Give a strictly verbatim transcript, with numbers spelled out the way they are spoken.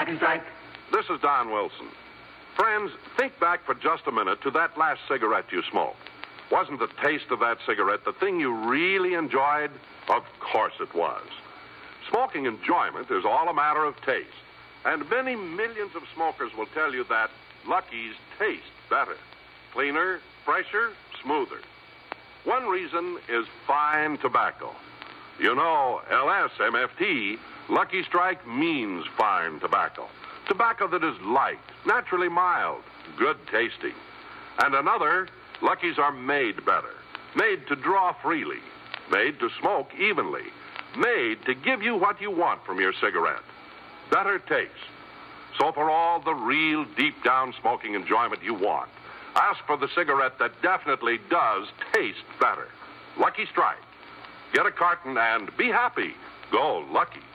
Lucky Strike. This is Don Wilson. Friends, think back for just a minute to that last cigarette you smoked. Wasn't the taste of that cigarette the thing you really enjoyed? Of course it was. Smoking enjoyment is all a matter of taste. And many millions of smokers will tell you that Lucky's taste better. Cleaner, fresher, smoother. One reason is fine tobacco. You know, L S M F T, Lucky Strike means fine tobacco. Tobacco that is light, naturally mild, good tasting. And another, Lucky's are made better. Made to draw freely. Made to smoke evenly. Made to give you what you want from your cigarette. Better taste. So for all the real deep-down smoking enjoyment you want, ask for the cigarette that definitely does taste better. Lucky Strike. Get a carton and be happy. Go Lucky.